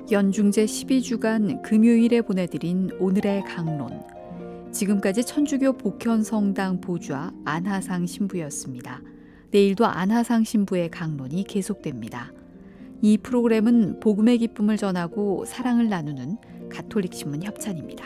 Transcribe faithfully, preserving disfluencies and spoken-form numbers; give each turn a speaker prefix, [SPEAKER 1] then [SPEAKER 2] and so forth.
[SPEAKER 1] 연중제 십이 주간 금요일에 보내드린 오늘의 강론. 지금까지 천주교 복현성당 보좌 안하상 신부였습니다. 내일도 안하상 신부의 강론이 계속됩니다. 이 프로그램은 복음의 기쁨을 전하고 사랑을 나누는 가톨릭 신문 협찬입니다.